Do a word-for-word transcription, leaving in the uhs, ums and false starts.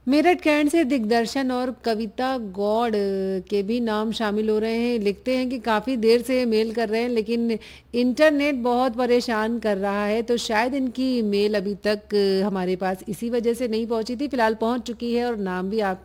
Meerut cantt से दिग्दर्शन और कविता गौड़ के भी नाम शामिल हो रहे हैं। लिखते हैं कि काफ़ी देर से मेल कर रहे हैं लेकिन इंटरनेट बहुत परेशान कर रहा है, तो शायद इनकी मेल अभी तक हमारे पास इसी वजह से नहीं पहुंची थी। फिलहाल पहुंच चुकी है और नाम भी आप